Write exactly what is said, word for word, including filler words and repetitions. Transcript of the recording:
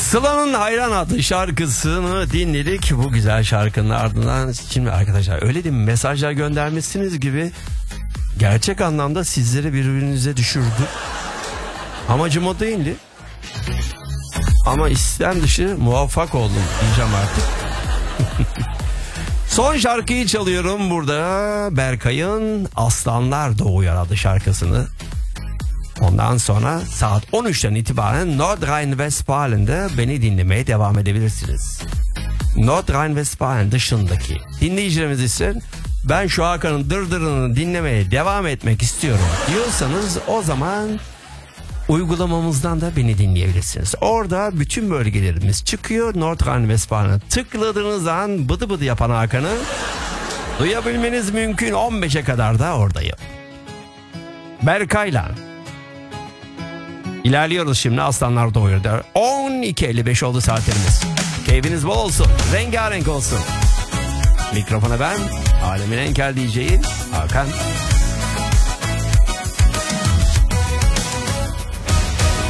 Sıla'nın Hayran adlı şarkısını dinledik. Bu güzel şarkının ardından şimdi arkadaşlar öyle değil mi, mesajlar göndermişsiniz gibi gerçek anlamda sizleri birbirinize düşürdü. Amacım o değildi. Ama istem dışı muvaffak oldum diyeceğim artık. Son şarkıyı çalıyorum burada. Berkay'ın Aslanlar Doğuyor adlı şarkısını. Ondan sonra saat on üçten itibaren Nordrhein-Westfalen'de beni dinlemeye devam edebilirsiniz. Nordrhein-Westfalen dışındaki dinleyicilerimiz ise ben şu Hakan'ın dırdırını dinlemeye devam etmek istiyorum diyorsanız o zaman uygulamamızdan da beni dinleyebilirsiniz. Orada bütün bölgelerimiz çıkıyor. Nordrhein-Westfalen'e tıkladığınız an bıdı bıdı yapan Hakan'ı duyabilmeniz mümkün. on beşe kadar da oradayım. Berkay'la İlerliyoruz şimdi. Aslanlar Doğuyor. on iki elli beş oldu saatlerimiz. Keyfiniz bol olsun. Rengarenk olsun. Mikrofona ben, alemin en kel D J'yi Hakan.